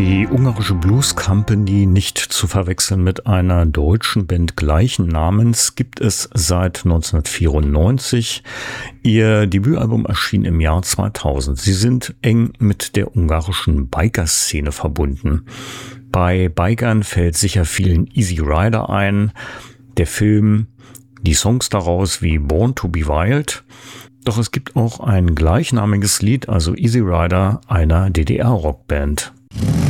Die ungarische Blues Company, nicht zu verwechseln mit einer deutschen Band gleichen Namens, gibt es seit 1994. Ihr Debütalbum erschien im Jahr 2000. Sie sind eng mit der ungarischen Biker-Szene verbunden. Bei Bikern fällt sicher vielen Easy Rider ein, der Film, die Songs daraus wie Born to be Wild. Doch es gibt auch ein gleichnamiges Lied, also Easy Rider, einer DDR-Rockband.